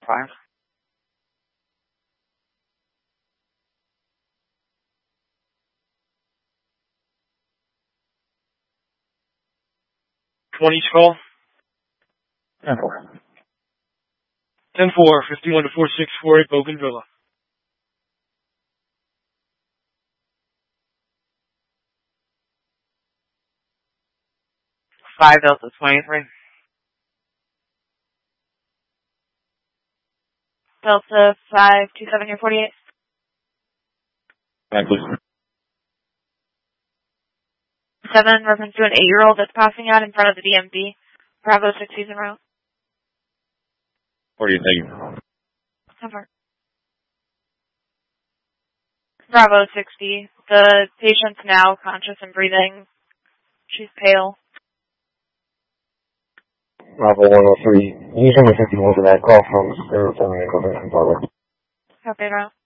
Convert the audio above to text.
5. Call. 10-4. 10-4, 51 to 4648 Bougainville. 5 Delta 23. Delta 527, you're 48. 9, please. 7, reference to an 8-year-old that's passing out in front of the DMV. Bravo 60 is en route. 48, thank you. Over. Bravo 60. The patient's now conscious and breathing. She's pale. Bravo 103. Use number 51 for that call from Spirit Forming Equipment from Broadway. Copy, route.